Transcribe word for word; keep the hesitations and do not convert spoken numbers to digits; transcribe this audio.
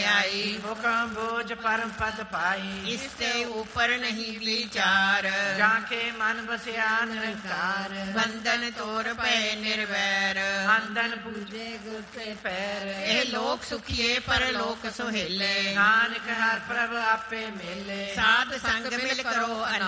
ਵਡਿਆਈ। ਹੁਕਮ ਬੋਝ ਪਰਮ ਪਦ ਪਾਈ। ਇਸ ਤੇ ਉਪਰ ਨਹੀਂ ਵਿਚਾਰ। ਜਾਂ ਕੇ ਮਨ ਬਸਿਆ ਨਿਰੰਕਾਰ। ਬੰਧਨ ਤੋਰ ਪਏ ਨਿਰਵੈਰ। ਅੰਦਨ ਪੂਜੇ ਗੁਰ ਤੇ ਪੈਰ। ਇਹ ਲੋਕ ਸੁਖੀਏ ਪਰਲੋਕ ਸੁਹੇਲੇ। ਨਾਨਕ ਹਰ ਪ੍ਰਭ ਆਪੇ ਮੇਲੇ। ਸਾਧ ਸੰਗ ਮਿਲ ਕਰੋ ਅਨਾਰ।